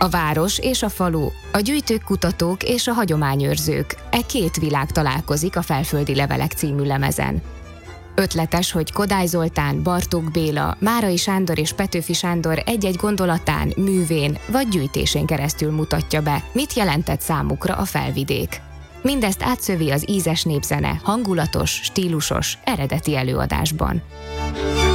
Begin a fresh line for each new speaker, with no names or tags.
A város és a falu, a gyűjtők, kutatók és a hagyományőrzők, két világ találkozik a Felföldi Levelek című lemezen. Ötletes, hogy Kodály Zoltán, Bartók Béla, Márai Sándor és Petőfi Sándor egy-egy gondolatán, művén vagy gyűjtésén keresztül mutatja be, mit jelentett számukra a Felvidék. Mindezt átszövi az ízes népzene hangulatos, stílusos, eredeti előadásban.